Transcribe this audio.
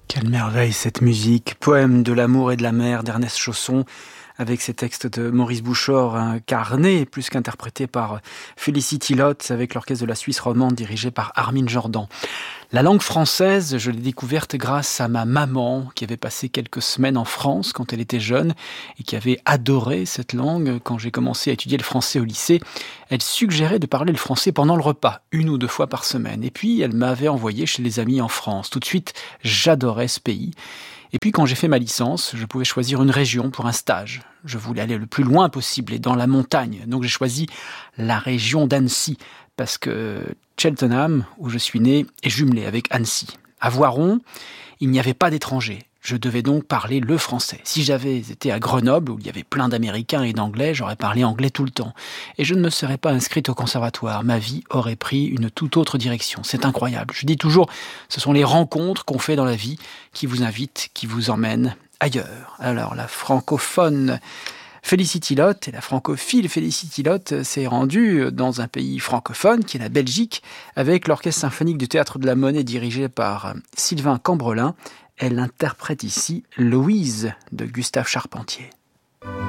Quelle merveille cette musique, poème de l'amour et de la mer d'Ernest Chausson, avec ces textes de Maurice Bouchard incarnés, plus qu'interprétés par Félicity Lotte, avec l'orchestre de la Suisse romande dirigé par Armin Jordan. La langue française, je l'ai découverte grâce à ma maman, qui avait passé quelques semaines en France quand elle était jeune, et qui avait adoré cette langue. Quand j'ai commencé à étudier le français au lycée, elle suggérait de parler le français pendant le repas, 1 ou 2 fois par semaine. Et puis, elle m'avait envoyé chez les amis en France. Tout de suite, j'adorais ce pays. Et puis quand j'ai fait ma licence, je pouvais choisir une région pour un stage. Je voulais aller le plus loin possible et dans la montagne. Donc j'ai choisi la région d'Annecy parce que Cheltenham, où je suis né, est jumelé avec Annecy. À Voiron, il n'y avait pas d'étrangers. Je devais donc parler le français. Si j'avais été à Grenoble, où il y avait plein d'Américains et d'Anglais, j'aurais parlé anglais tout le temps. Et je ne me serais pas inscrite au conservatoire. Ma vie aurait pris une toute autre direction. C'est incroyable. Je dis toujours, ce sont les rencontres qu'on fait dans la vie qui vous invitent, qui vous emmènent ailleurs. Alors, la francophone Félicity Lotte et la francophile Félicity Lotte s'est rendue dans un pays francophone qui est la Belgique avec l'Orchestre symphonique du Théâtre de la Monnaie dirigé par Sylvain Cambrelin. Elle interprète ici Louise de Gustave Charpentier.